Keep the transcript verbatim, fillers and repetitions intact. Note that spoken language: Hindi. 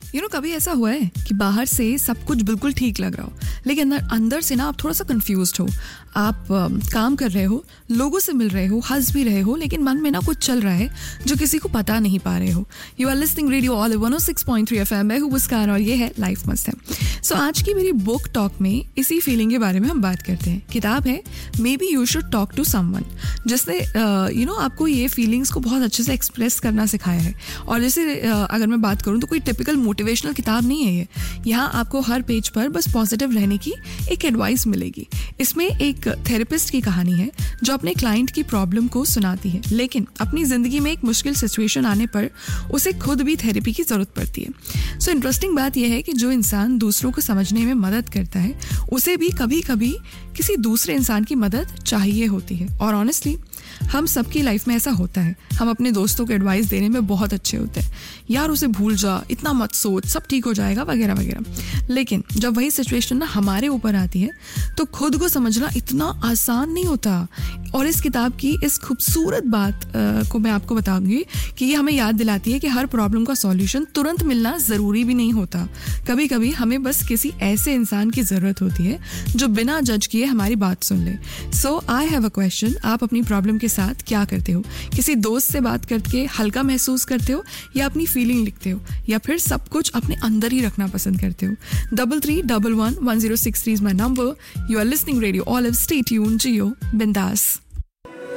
यू नो कभी ऐसा हुआ है कि बाहर से सब कुछ बिल्कुल ठीक लग रहा हो, लेकिन अंदर अंदर से ना आप थोड़ा सा कंफ्यूज्ड हो. आप uh, काम कर रहे हो, लोगों से मिल रहे हो, हंस भी रहे हो, लेकिन मन में ना कुछ चल रहा है जो किसी को पता नहीं पा रहे हो. You are listening radio olive one O six point three F M. मैं हूँ मुस्कान और ये है लाइफ मस्त है. सो so, आज की मेरी बुक टॉक में इसी फीलिंग के बारे में हम बात करते हैं. किताब है may be you should talk to someone, जिसने यू नो आपको ये फीलिंग्स को बहुत अच्छे से एक्सप्रेस करना सिखाया है. और जैसे uh, अगर मैं बात करूँ तो कोई टिपिकल मोटिवेशनल किताब नहीं है ये. यहाँ आपको हर पेज पर बस पॉजिटिव रहने की एक एडवाइस मिलेगी. इसमें एक थेरेपिस्ट की कहानी है जो अपने क्लाइंट की प्रॉब्लम को सुनाती है, लेकिन अपनी जिंदगी में एक मुश्किल सिचुएशन आने पर उसे खुद भी थेरेपी की जरूरत पड़ती है. सो इंटरेस्टिंग बात यह है कि जो इंसान दूसरों को समझने में मदद करता है उसे भी कभी कभी किसी दूसरे इंसान की मदद चाहिए होती है. और ऑनेस्टली हम सबकी लाइफ में ऐसा होता है. हम अपने दोस्तों को एडवाइस देने में बहुत अच्छे होते हैं, यार उसे भूल जा, इतना मत सोच, सब ठीक हो जाएगा वगैरह वगैरह. लेकिन जब वही सिचुएशन ना हमारे ऊपर आती है तो खुद को समझना इतना आसान नहीं होता. और इस किताब की इस खूबसूरत बात आ, को मैं आपको बताऊंगी कि ये हमें याद दिलाती है कि हर प्रॉब्लम का सॉल्यूशन तुरंत मिलना ज़रूरी भी नहीं होता. कभी कभी हमें बस किसी ऐसे इंसान की ज़रूरत होती है जो बिना जज किए हमारी बात सुन ले. सो आई हैव अ क्वेश्चन. आप अपनी प्रॉब्लम के साथ क्या करते हो? किसी दोस्त से बात करके हल्का महसूस करते हो, या अपनी फीलिंग लिखते हो, या फिर सब कुछ अपने अंदर ही रखना पसंद करते हो? Double three double one one zero six three is my number. You are listening radio olive. Stay tuned, जियो बिंदास.